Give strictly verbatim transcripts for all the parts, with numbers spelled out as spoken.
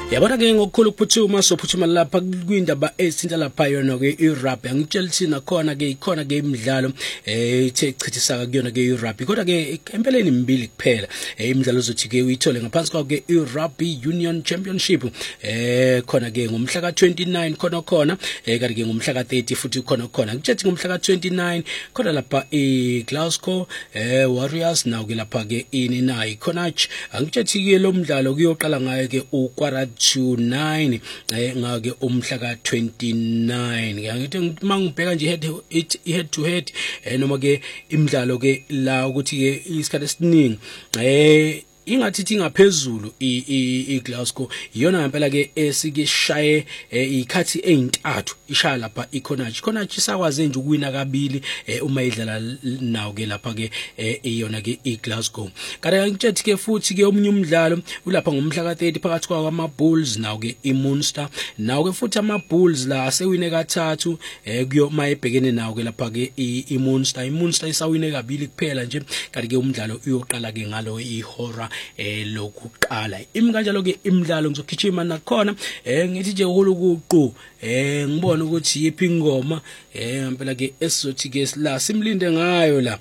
Yabona ke ngokukhulu ukuphuthuma sophuthuma lapha kwindaba ezithinta lapha yona ke iRugby angitshela thina khona ke ikhona ke imidlalo eh ithe chithisa kuyona ke iRugby kodwa ke empeleni imbili kuphela imidlalo ozothi ke uyithole ngaphansi kwayo ke iRugby Union Championship eh khona ke ngomhla ka twenty-nine khona khona eh kanti ke ngomhla ka thirty futhi khona khona ngitshethi ngomhla ka twenty-nine khona lapha eGlasgow eh Warriors nawo ke lapha ke ininayi khonach angitshethi ke lo mdlalo kuyoqala ngayo ke ukwara to nine eh ngake umhla ka twenty-nine ngithi mangibheka nje head head to head noma ke imidlalo ke la ukuthi ke isikhathi esiningi eh ingathi ingaphezulu iGlasgow iyona ngempela ke esikishaye ikhathi ezintathu ishaya lapha iConach Conach isakwaze nje ukuwina kabili uma idlala nawo ke lapha ke iyona ke iGlasgow kanti ngitshethi ke futhi ke omunye umdlalo ulapha ngomhla ka thirty phakathi kwama Bulls nawo ke iMunster nawo ke futhi ama Bulls la asewine kathathu kuyo mayebhekene nawo ke lapha ke iMunster iMunster isawine kabili kuphela nje kanti ke umdlalo uyoqala ke ngalo ihora eh lokuqala imi kanjalo ke imidlalo ngizogijima nakhona eh ngithi nje uhulukuqu eh ngibona ukuthi yipi ingoma eh ngempela ke esizothi ke la simlinde ngayo la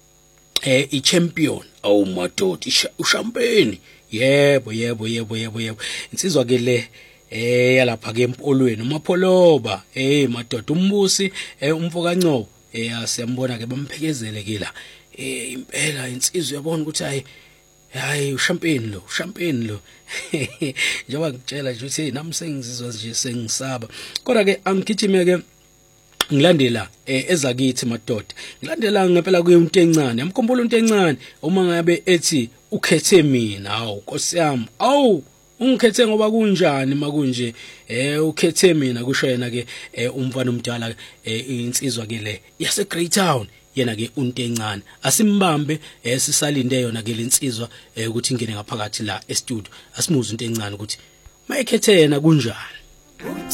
eh iChampion oh madod ushampeni yebo yebo yebo yebo yebo insizwa ke le eh yalapha ke empolweni uMapholoba eh madoda umbusi eh umfoka Ncobo eh asiyambona ke bamphekezele ke la eh impela insizwa yabona ukuthi hayi hayi ushampeni lo ushampeni lo njengoba ngitshela nje ukuthi nami sengizizwa nje sengisaba kodwa ke angigijime ke ngilandela ezakithi madoda ngilandela ngempela kuyinto encane yamkhumbula into encane uma ngabe ethi ukhethe mina awu Nkosi yami awu ungikhethe ngoba kunjani makunje eh ukhethe mina kusho yena ke umfana omdala insizwa ke le yase Greytown yena ke unto encane asimbambe sisalinde yona ke lensizwa ukuthi ingene ngaphakathi la e studio asimuze into encane ukuthi mayekhethe yena kunjani.